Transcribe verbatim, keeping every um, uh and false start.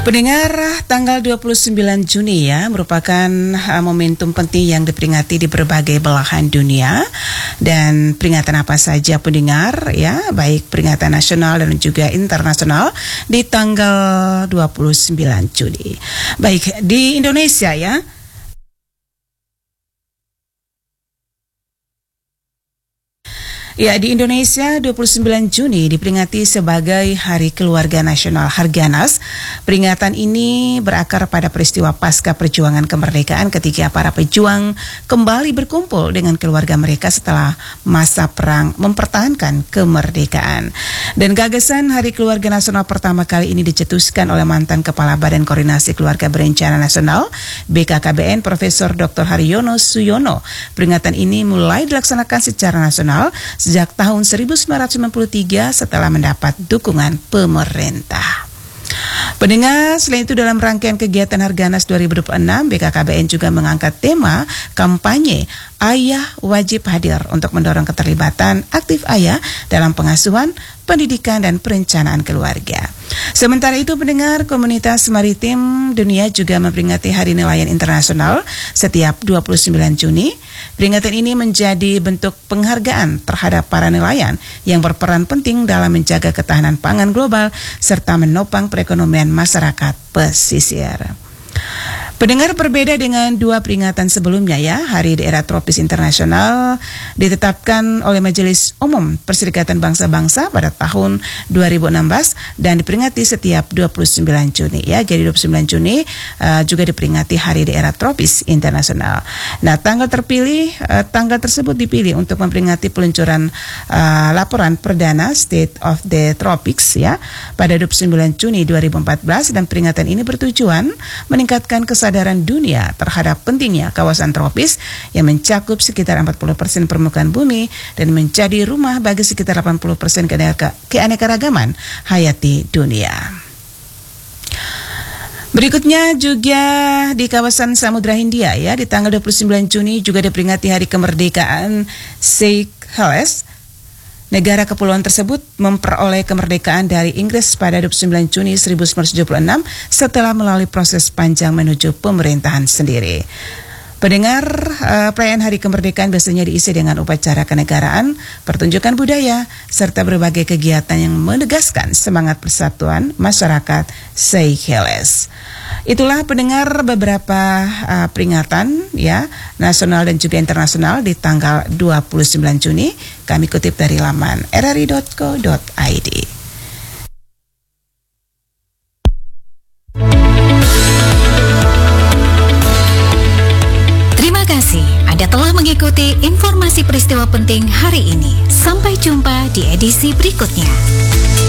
Pendengar, tanggal dua puluh sembilan Juni ya merupakan uh, momentum penting yang diperingati di berbagai belahan dunia. Dan peringatan apa saja pendengar ya, baik peringatan nasional dan juga internasional di tanggal dua puluh sembilan Juni. Baik, di Indonesia ya. Ya, di Indonesia dua puluh sembilan Juni diperingati sebagai Hari Keluarga Nasional Harganas. Peringatan ini berakar pada peristiwa pasca perjuangan kemerdekaan ketika para pejuang kembali berkumpul dengan keluarga mereka setelah masa perang mempertahankan kemerdekaan. Dan gagasan Hari Keluarga Nasional pertama kali ini dicetuskan oleh mantan Kepala Badan Koordinasi Keluarga Berencana Nasional B K K B N Profesor Doktor Haryono Suyono. Peringatan ini mulai dilaksanakan secara nasional sejak tahun seribu sembilan ratus sembilan puluh tiga setelah mendapat dukungan pemerintah. Pendengar, selain itu dalam rangkaian kegiatan Harganas dua ribu dua puluh enam, B K K B N juga mengangkat tema kampanye Ayah Wajib Hadir untuk mendorong keterlibatan aktif ayah dalam pengasuhan, pendidikan, dan perencanaan keluarga. Sementara itu, pendengar, komunitas maritim dunia juga memperingati Hari Nelayan Internasional setiap dua puluh sembilan Juni. Peringatan ini menjadi bentuk penghargaan terhadap para nelayan yang berperan penting dalam menjaga ketahanan pangan global serta menopang perekonomian masyarakat pesisir. Pendengar, berbeda dengan dua peringatan sebelumnya ya, Hari Daerah Tropis Internasional ditetapkan oleh Majelis Umum Perserikatan Bangsa-Bangsa pada tahun dua ribu enam belas dan diperingati setiap dua puluh sembilan Juni ya. Jadi dua puluh sembilan Juni uh, juga diperingati Hari Daerah Tropis Internasional. Nah, tanggal terpilih uh, tanggal tersebut dipilih untuk memperingati peluncuran uh, laporan perdana State of the Tropics ya pada dua puluh sembilan Juni dua ribu empat belas, dan peringatan ini bertujuan meningkatkan kesadaran dunia terhadap pentingnya kawasan tropis yang mencakup sekitar empat puluh persen permukaan bumi dan menjadi rumah bagi sekitar delapan puluh persen keanekaragaman hayati dunia. Berikutnya juga di kawasan Samudra Hindia ya, di tanggal dua puluh sembilan Juni juga diperingati Hari Kemerdekaan Seychelles. Negara kepulauan tersebut memperoleh kemerdekaan dari Inggris pada dua puluh sembilan Juni seribu sembilan ratus tujuh puluh enam setelah melalui proses panjang menuju pemerintahan sendiri. Pendengar, uh, perayaan Hari Kemerdekaan biasanya diisi dengan upacara kenegaraan, pertunjukan budaya, serta berbagai kegiatan yang menegaskan semangat persatuan masyarakat Seychelles. Itulah pendengar beberapa uh, peringatan ya nasional dan juga internasional di tanggal dua puluh sembilan Juni. Kami kutip dari laman r r i dot co dot i d. Terima kasih Anda telah mengikuti informasi peristiwa penting hari ini. Sampai jumpa di edisi berikutnya.